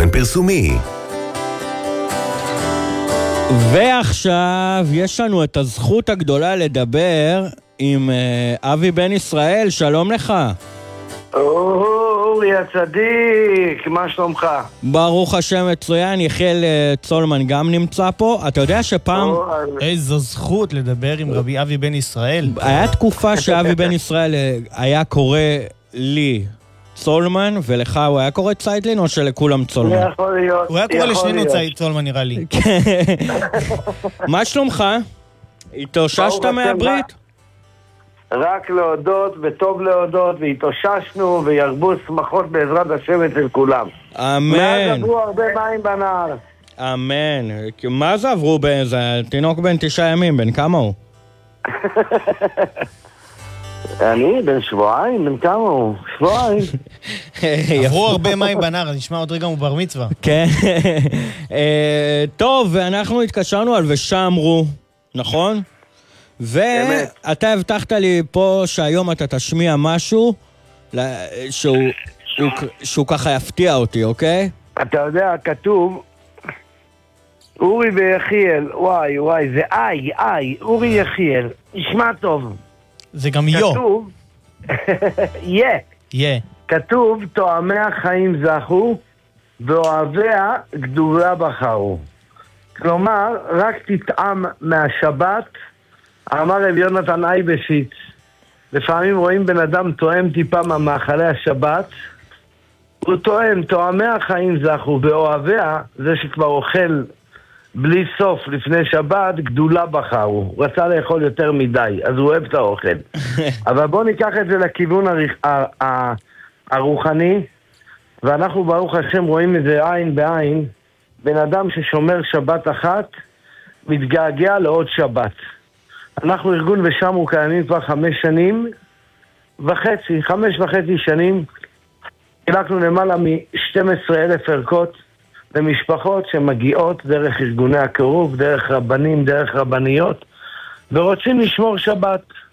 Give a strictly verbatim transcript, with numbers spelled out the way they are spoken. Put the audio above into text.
תוכן פרסומי. ועכשיו יש לנו את הזכות הגדולה לדבר עם uh, אבי בן ישראל. שלום לך. אורי הצדיק, מה שלומך? ברוך השם מצוין. יחיאל uh, צולמן גם נמצא פה. אתה יודע שפעם... איזו זכות לדבר עם רבי אבי בן ישראל. היה תקופה שאבי בן ישראל היה קורא לי צולמן, ולך הוא היה קורא צייטלין או שלכולם צולמן? יכול להיות. הוא היה קורא לשנינו צולמן נראה לי. מה שלומך? התאוששת מהברית? רק להודות וטוב להודות, והתאוששנו וירבו שמחות בעזרת השם אצל כולם. אמן. מאז עברו הרבה מים בנהר. אמן. מה זה עברו? זה תינוק בן תשעה ימים, בן כמה הוא? אני בן שבועיים, בן כמה הוא? שבועיים. עברו הרבה מים בנהר, אז נשמע עוד רגע הוא בר מצווה. כן. טוב, ואנחנו התקשרנו על ושמרו, נכון? ואתה הבטחת לי פה שהיום אתה תשמיע משהו שהוא, שהוא, שהוא ככה יפתיע אותי, אוקיי? אתה יודע, כתוב אורי ויחיאל, וואי וואי, זה איי, איי, אורי יחיאל, נשמע טוב. זה גם יו. כתוב, יה. יה. כתוב, תואמי החיים זכו, ואוהביה גדולה בחרו. כלומר, רק תטעם מהשבת, אמר רב יונתן אייבשיץ. לפעמים רואים בן אדם תואם טיפה מהמאכלי השבת, הוא טועם, תואמי החיים זכו, ואוהביה, זה שכבר אוכל בלי סוף לפני שבת, גדולה בחרו. הוא רצה לאכול יותר מדי, אז הוא אוהב את האוכל. אבל בואו ניקח את זה לכיוון הרוחני, ואנחנו ברוך השם רואים את זה עין בעין. בן אדם ששומר שבת אחת, מתגעגע לעוד שבת. אנחנו ארגון ושמרו קיימים כבר חמש שנים וחצי, חמש וחצי שנים. חילקנו למעלה מ-שתים עשרה אלף ערכות למשפחות שמגיעות דרך ארגוני הקירוב, דרך רבנים, דרך רבניות, ורוצים לשמור שבת.